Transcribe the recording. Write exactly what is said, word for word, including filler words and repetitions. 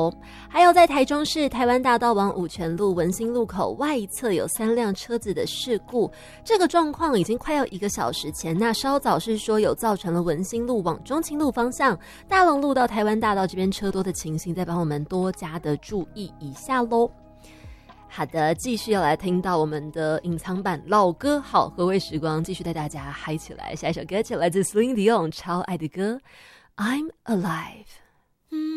咯。还有在台中市台湾大道往五权路文心路口外侧有三辆车子的事故，这个状况已经快要一个小时前，那稍早是说有造成了文心路往中清路方向大龙路到台湾大道这边车多的情形，再帮我们多加的注意一下咯。好的，继续要来听到我们的隐藏版老歌好回味时光，继续带大家嗨起来。下一首歌曲来自 Celine Dion 超爱的歌 I'm Alive。